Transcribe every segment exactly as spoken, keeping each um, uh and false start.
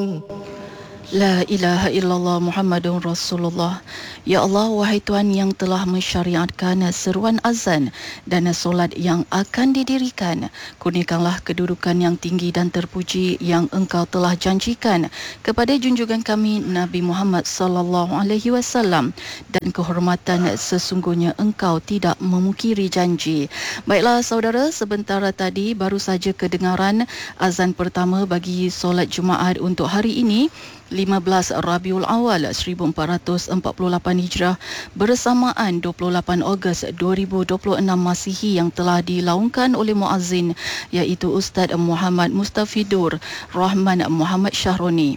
La ilaha illallah Muhammadun Rasulullah. Ya Allah, wahai Tuhan yang telah mensyariatkan seruan azan dan solat yang akan didirikan, kurniakanlah kedudukan yang tinggi dan terpuji yang Engkau telah janjikan kepada junjungan kami Nabi Muhammad sallallahu alaihi wasallam, dan kehormatan sesungguhnya Engkau tidak memungkiri janji. Baiklah saudara, sebentar tadi baru saja kedengaran azan pertama bagi solat Jumaat untuk hari ini, lima belas Rabiul Awal seribu empat ratus empat puluh lapan Hijrah, bersamaan dua puluh lapan Ogos dua ribu dua puluh enam Masihi, yang telah dilaungkan oleh muazzin iaitu Ustaz Muhammad Mustafidur Rahman Muhammad Syahroni.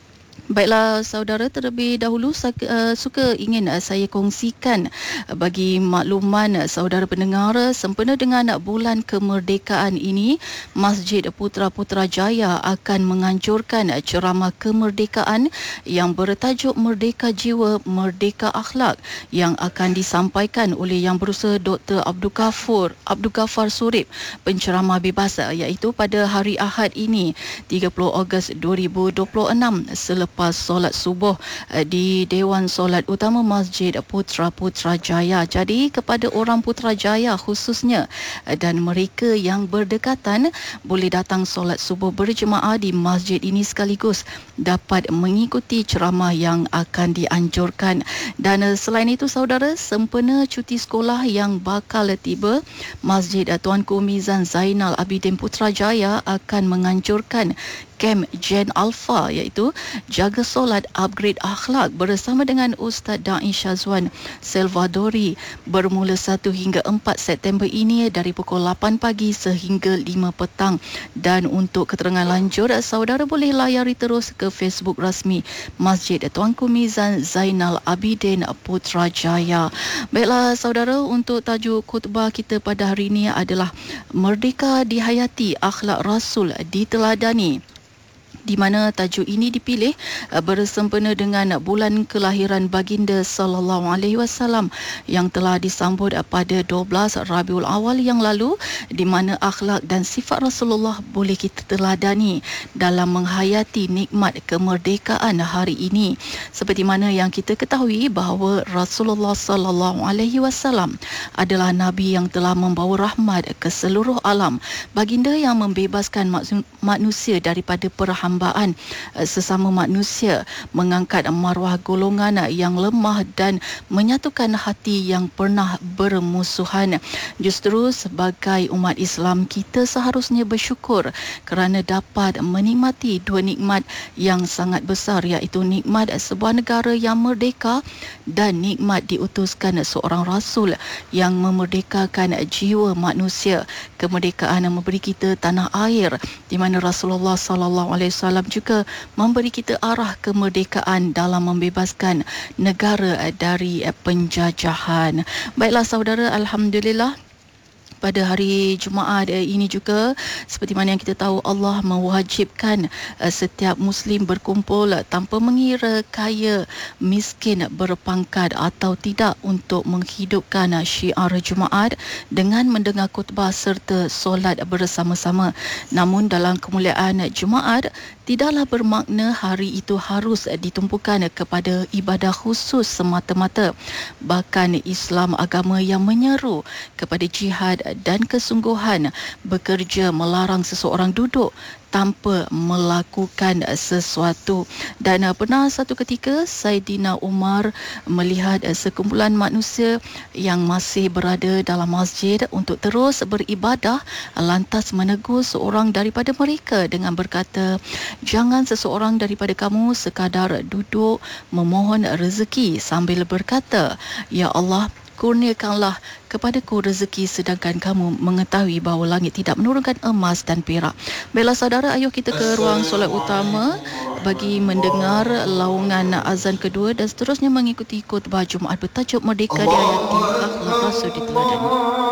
Baiklah saudara, terlebih dahulu saya uh, suka ingin uh, saya kongsikan uh, bagi makluman uh, saudara pendengar, sempena dengan uh, bulan kemerdekaan ini, Masjid Putra Putrajaya akan menganjurkan uh, ceramah kemerdekaan yang bertajuk Merdeka Jiwa, Merdeka Akhlak, yang akan disampaikan oleh Yang Berusaha Doktor Abdul Ghafur Abdul Ghaffar Surip, penceramah bebas, uh, iaitu pada hari Ahad ini tiga puluh Ogos dua ribu dua puluh enam selepas Lepas solat subuh di Dewan Solat Utama Masjid Putra Putrajaya. Jadi kepada orang Putrajaya khususnya dan mereka yang berdekatan, boleh datang solat subuh berjemaah di masjid ini sekaligus dapat mengikuti ceramah yang akan dianjurkan. Dan selain itu saudara, sempena cuti sekolah yang bakal tiba, Masjid Tuanku Mizan Zainal Abidin Putrajaya akan menganjurkan Kem Gen Alpha, iaitu Jaga Solat Upgrade Akhlak, bersama dengan Ustaz Da'i Syazwan Salvadori, bermula satu hingga empat September ini dari pukul lapan pagi sehingga lima petang. Dan untuk keterangan lanjut, saudara boleh layari terus ke Facebook rasmi Masjid Tuanku Mizan Zainal Abidin Putrajaya. Baiklah saudara, untuk tajuk khutbah kita pada hari ini adalah Merdeka Dihayati, Akhlak Rasul Diteladani, di mana tajuk ini dipilih bersempena dengan bulan kelahiran baginda sallallahu alaihi wasallam yang telah disambut pada dua belas Rabiul Awal yang lalu, di mana akhlak dan sifat Rasulullah boleh kita teladani dalam menghayati nikmat kemerdekaan hari ini. Seperti mana yang kita ketahui bahawa Rasulullah sallallahu alaihi wasallam adalah nabi yang telah membawa rahmat ke seluruh alam, baginda yang membebaskan manusia daripada perhambaan hambaan sesama manusia, mengangkat maruah golongan yang lemah dan menyatukan hati yang pernah bermusuhan. Justru sebagai umat Islam, kita seharusnya bersyukur kerana dapat menikmati dua nikmat yang sangat besar, iaitu nikmat sebuah negara yang merdeka dan nikmat diutuskan seorang Rasul yang memerdekakan jiwa manusia. Kemerdekaan yang memberi kita tanah air, di mana Rasulullah sallallahu alaihi wasallam juga memberi kita arah kemerdekaan dalam membebaskan negara dari penjajahan. Baiklah saudara, alhamdulillah, pada hari Jumaat ini juga, seperti mana yang kita tahu, Allah mewajibkan setiap Muslim berkumpul tanpa mengira kaya, miskin, berpangkat atau tidak, untuk menghidupkan syiar Jumaat dengan mendengar khutbah serta solat bersama-sama. Namun dalam kemuliaan Jumaat, tidaklah bermakna hari itu harus ditumpukan kepada ibadah khusus semata-mata. Bahkan Islam agama yang menyeru kepada jihad dan kesungguhan bekerja melarang seseorang duduk tanpa melakukan sesuatu. Dan uh, pernah satu ketika Saidina Umar melihat uh, sekumpulan manusia yang masih berada dalam masjid untuk terus beribadah, lantas menegur seorang daripada mereka dengan berkata, "Jangan seseorang daripada kamu sekadar duduk memohon rezeki sambil berkata, 'Ya Allah, kurniakanlah kepadaku rezeki sedangkan kamu mengetahui bahawa langit tidak menurunkan emas dan perak.'" Baiklah saudara, ayuh kita ke ruang solat utama bagi mendengar laungan azan kedua dan seterusnya mengikuti khutbah Jumaat bertajuk Merdeka Dihayati, Akhlak Rasul Diteladani.